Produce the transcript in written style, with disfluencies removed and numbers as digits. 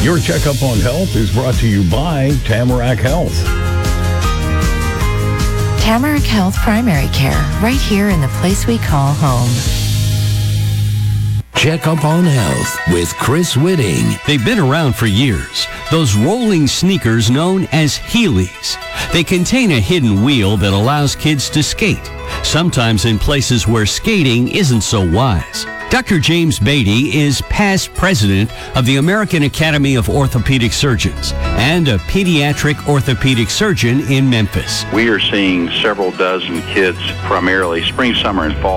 Your checkup on health is brought to you by Tamarack Health. Tamarack Health Primary Care, right here in the place we call home. Check Up on Health with Chris Whitting. They've been around for years. Those rolling sneakers known as Heelys. They contain a hidden wheel that allows kids to skate, sometimes in places where skating isn't so wise. Dr. James Beatty is past president of the American Academy of Orthopedic Surgeons and a pediatric orthopedic surgeon in Memphis. We are seeing several dozen kids, primarily spring, summer, and fall,